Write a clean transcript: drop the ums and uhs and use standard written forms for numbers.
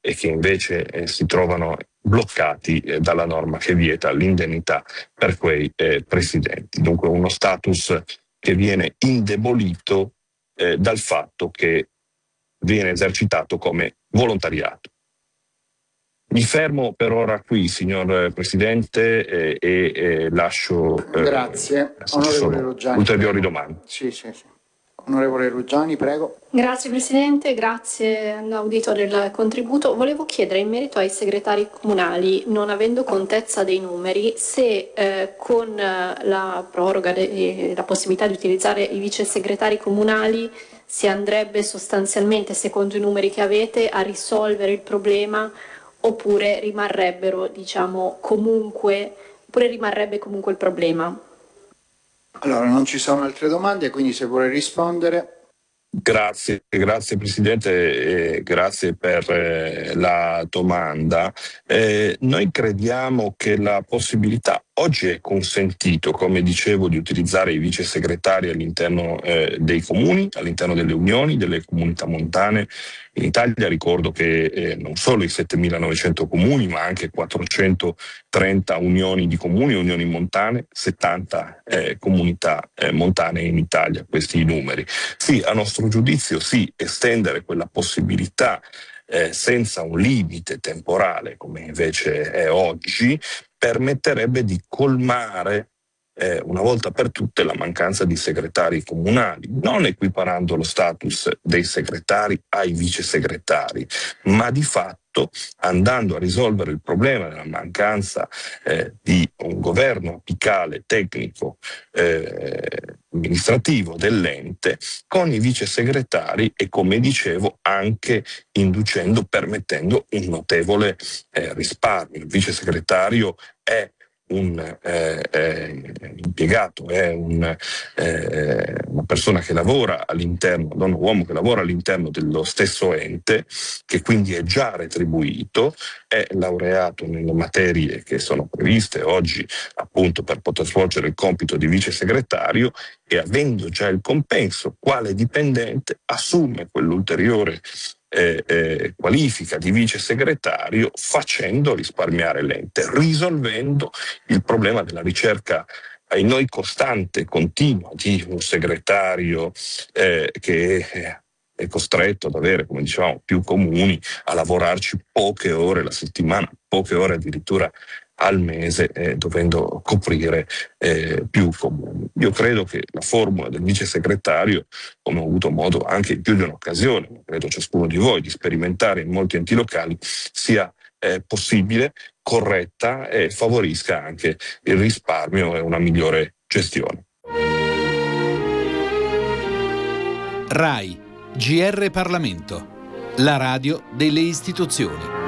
e che invece si trovano bloccati dalla norma che vieta l'indennità per quei presidenti. Dunque uno status che viene indebolito dal fatto che viene esercitato come volontariato. Mi fermo per ora qui, signor Presidente, e lascio Grazie. se ci Onorevole sono Ruggiani, ulteriori prego. domande. Sì. Onorevole Ruggiani, prego. Grazie Presidente, grazie all'audito del contributo. Volevo chiedere in merito ai segretari comunali, non avendo contezza dei numeri, se con la proroga e la possibilità di utilizzare i vice segretari comunali si andrebbe sostanzialmente, secondo i numeri che avete, a risolvere il problema oppure rimarrebbe comunque il problema. Allora, non ci sono altre domande, quindi se vuole rispondere. Grazie Presidente, e grazie per la domanda. Noi crediamo che la possibilità, oggi è consentito, come dicevo, di utilizzare i vice segretari all'interno dei comuni, all'interno delle unioni, delle comunità montane. In Italia ricordo che non solo i 7.900 comuni, ma anche 430 unioni di comuni, unioni montane, 70 comunità montane in Italia, questi i numeri. Sì, a nostro giudizio sì, estendere quella possibilità senza un limite temporale, come invece è oggi, permetterebbe di colmare una volta per tutte la mancanza di segretari comunali, non equiparando lo status dei segretari ai vice segretari, ma di fatto andando a risolvere il problema della mancanza di un governo apicale, tecnico, amministrativo dell'ente con i vice segretari e, come dicevo, anche permettendo un notevole risparmio. Il vice segretario è un impiegato, è una persona che lavora all'interno, un uomo che lavora all'interno dello stesso ente, che quindi è già retribuito, è laureato nelle materie che sono previste oggi appunto per poter svolgere il compito di vice segretario, e avendo già il compenso, quale dipendente assume quell'ulteriore qualifica di vice segretario, facendo risparmiare l'ente, risolvendo il problema della ricerca ai noi costante, continua, di un segretario che è costretto ad avere, come dicevamo, più comuni, a lavorarci poche ore la settimana, poche ore addirittura al mese, dovendo coprire più comuni. Io credo che la formula del vice segretario, come ho avuto modo anche in più di un'occasione, credo ciascuno di voi, di sperimentare in molti enti locali, sia possibile, corretta e favorisca anche il risparmio e una migliore gestione. RAI, GR Parlamento, la radio delle istituzioni.